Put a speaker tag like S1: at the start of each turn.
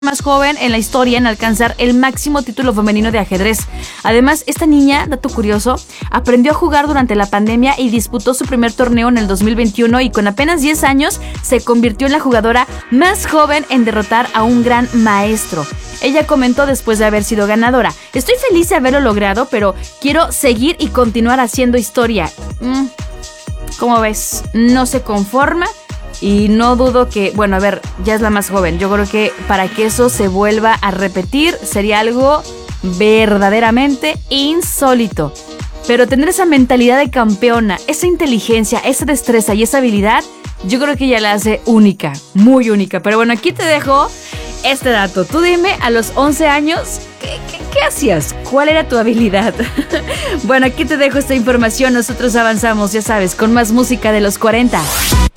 S1: más joven en la historia en alcanzar el máximo título femenino de ajedrez. Además, esta niña, dato curioso, aprendió a jugar durante la pandemia y disputó su primer torneo en el 2021 y con apenas 10 años se convirtió en la jugadora más joven en derrotar a un gran maestro. Ella comentó después de haber sido ganadora: estoy feliz de haberlo logrado, pero quiero seguir y continuar haciendo historia. ¿Cómo ves? No se conforma. Y no dudo que, bueno, a ver, ya es la más joven. Yo creo que para que eso se vuelva a repetir sería algo verdaderamente insólito. Pero tener esa mentalidad de campeona, esa inteligencia, esa destreza y esa habilidad, yo creo que ya la hace única, muy única. Pero bueno, aquí te dejo este dato. Tú dime, a los 11 años, ¿qué hacías? ¿Cuál era tu habilidad? Bueno, aquí te dejo esta información. Nosotros avanzamos, ya sabes, con más música de los 40.